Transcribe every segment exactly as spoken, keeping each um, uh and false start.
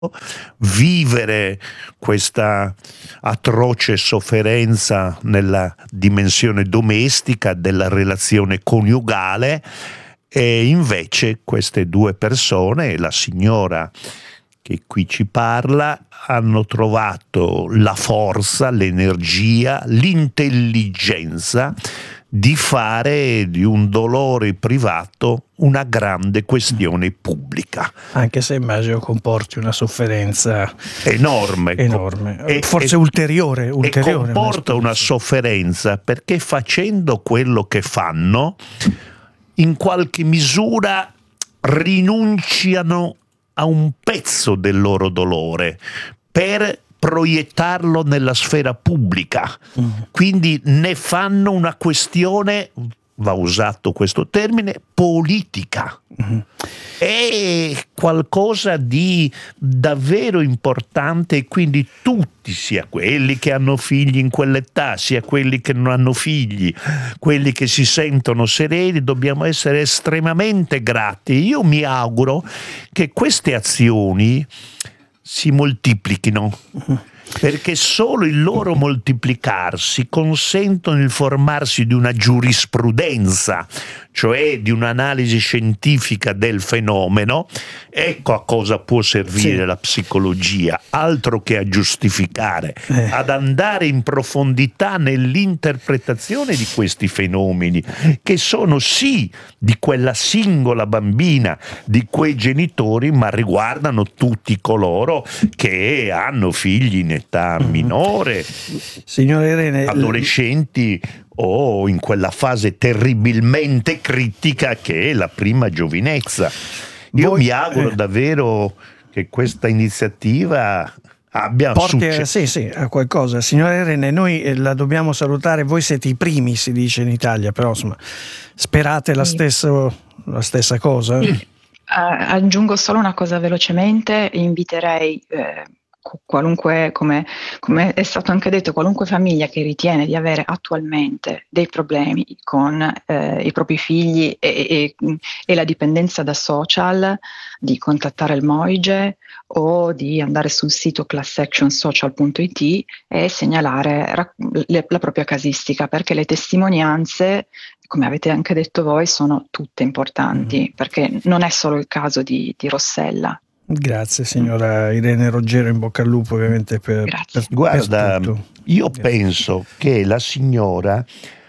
vivere questa atroce sofferenza nella dimensione domestica della relazione coniugale, e invece queste due persone, la signora che qui ci parla, hanno trovato la forza, l'energia, l'intelligenza di fare di un dolore privato una grande questione pubblica. Anche se immagino comporti una sofferenza enorme, enorme. E, forse e, ulteriore, ulteriore. E comporta una sofferenza perché facendo quello che fanno, in qualche misura rinunciano a un pezzo del loro dolore per proiettarlo nella sfera pubblica. Mm. Quindi ne fanno una questione, va usato questo termine, politica. Mm. È qualcosa di davvero importante, e quindi tutti, sia quelli che hanno figli in quell'età, sia quelli che non hanno figli, quelli che si sentono sereni, dobbiamo essere estremamente grati. Io mi auguro che queste azioni si moltiplichino, perché solo il loro moltiplicarsi consentono il formarsi di una giurisprudenza, cioè di un'analisi scientifica del fenomeno. Ecco a cosa può servire sì. la psicologia, altro che a giustificare, eh. ad andare in profondità nell'interpretazione di questi fenomeni, che sono sì di quella singola bambina, di quei genitori, ma riguardano tutti coloro che hanno figli in età minore, Signora Irene, adolescenti o in quella fase terribilmente critica che è la prima giovinezza. Io Voi, mi auguro eh. davvero che questa iniziativa abbia porti successo. Sì, sì, a qualcosa. Signora Irene, noi eh, la dobbiamo salutare, voi siete i primi, si dice in Italia, però insomma, sperate la, sì. stesso, la stessa cosa? Sì. Uh, aggiungo solo una cosa velocemente, inviterei eh, qualunque, come, come è stato anche detto, qualunque famiglia che ritiene di avere attualmente dei problemi con eh, i propri figli e, e, e la dipendenza da social, di contattare il Moige o di andare sul sito class action social punto it e segnalare ra- le, la propria casistica, perché le testimonianze, come avete anche detto voi, sono tutte importanti, mm. perché non è solo il caso di, di Rossella. Grazie signora Irene Roggero, in bocca al lupo ovviamente per, per Guarda, per tutto. Io Grazie. penso che la signora,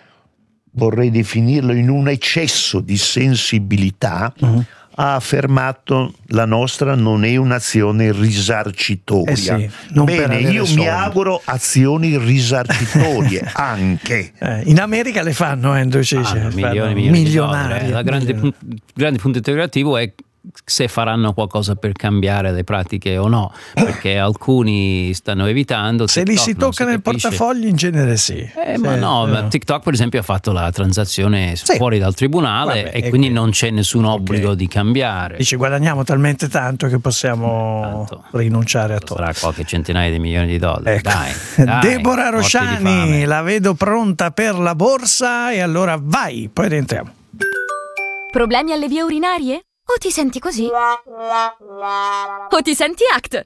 vorrei definirlo in un eccesso di sensibilità, uh-huh. ha affermato la nostra non è un'azione risarcitoria. Eh sì, non Bene, io soldi. mi auguro azioni risarcitorie anche. Eh, in America le fanno, Andrew Cici, ah, milioni, milioni milionari. Il grande, pun- grande punto interrogativo è se faranno qualcosa per cambiare le pratiche o no, perché alcuni stanno evitando. Se TikTok li si tocca nel capisce. portafogli in genere sì, eh, sì ma no, no. TikTok per esempio ha fatto la transazione sì. fuori dal tribunale. Vabbè, e quindi qui non c'è nessun obbligo okay. di cambiare. Dici guadagniamo talmente tanto che possiamo tanto. rinunciare a tutto. Sarà qualche centinaia di milioni di dollari. Ecco. Dai, dai, Deborah Rosciani, la vedo pronta per la borsa e allora vai, poi rientriamo. Problemi alle vie urinarie? O ti senti così? O ti senti A C T?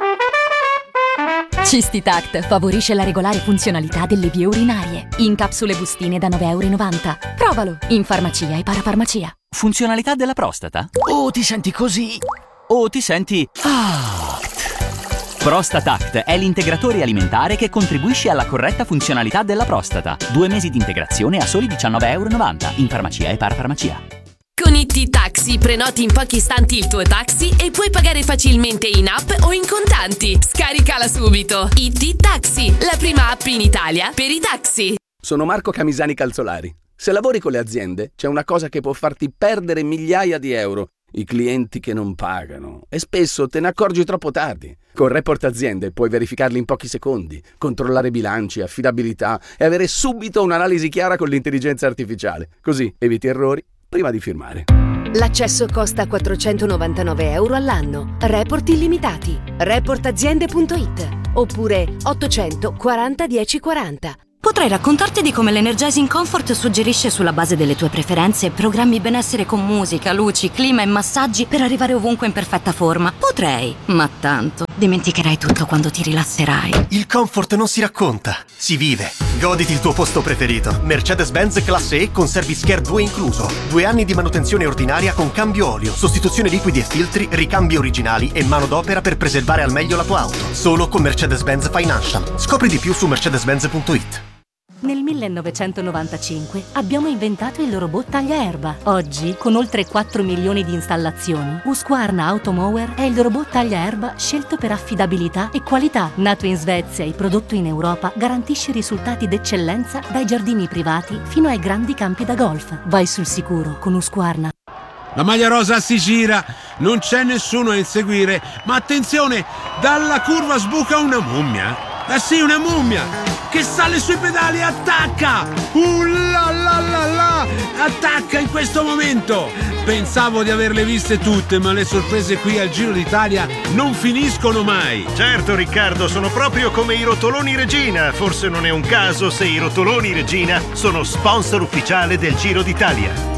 Cistitact favorisce la regolare funzionalità delle vie urinarie. In capsule bustine da nove virgola novanta euro. Provalo in farmacia e parafarmacia. Funzionalità della prostata? O ti senti così? O ti senti A C T? Prostatact è l'integratore alimentare che contribuisce alla corretta funzionalità della prostata. Due mesi di integrazione a soli diciannove virgola novanta euro in farmacia e parafarmacia. Con I T Taxi prenoti in pochi istanti il tuo taxi e puoi pagare facilmente in app o in contanti. Scaricala subito. I T Taxi, la prima app in Italia per i taxi. Sono Marco Camisani Calzolari. Se lavori con le aziende, c'è una cosa che può farti perdere migliaia di euro: i clienti che non pagano. E spesso te ne accorgi troppo tardi. Con Report Aziende puoi verificarli in pochi secondi, controllare bilanci, affidabilità e avere subito un'analisi chiara con l'intelligenza artificiale. Così eviti errori prima di firmare. L'accesso costa quattrocentonovantanove euro all'anno. Report illimitati. report aziende punto it oppure ottocento quaranta dieci quaranta. Potrei raccontarti di come l'Energizing Comfort suggerisce sulla base delle tue preferenze programmi benessere con musica, luci, clima e massaggi per arrivare ovunque in perfetta forma. Potrei, ma tanto dimenticherai tutto quando ti rilasserai. Il comfort non si racconta, si vive. Goditi il tuo posto preferito. Mercedes-Benz Classe E con Service Care due incluso. Due anni di manutenzione ordinaria con cambio olio, sostituzione liquidi e filtri, ricambi originali e manodopera per preservare al meglio la tua auto. Solo con Mercedes-Benz Financial. Scopri di più su mercedes benz punto it. Nel millenovecentonovantacinque abbiamo inventato il robot tagliaerba. Oggi, con oltre quattro milioni di installazioni, Husqvarna Automower è il robot tagliaerba scelto per affidabilità e qualità. Nato in Svezia e prodotto in Europa, garantisce risultati d'eccellenza dai giardini privati fino ai grandi campi da golf. Vai sul sicuro con Husqvarna. La maglia rosa si gira, non c'è nessuno a inseguire, ma attenzione, dalla curva sbuca una mummia. Ah sì, una mummia che sale sui pedali e attacca! Uh la la la la! Attacca in questo momento! Pensavo di averle viste tutte, ma le sorprese qui al Giro d'Italia non finiscono mai! Certo Riccardo, sono proprio come i rotoloni Regina. Forse non è un caso se i rotoloni Regina sono sponsor ufficiale del Giro d'Italia.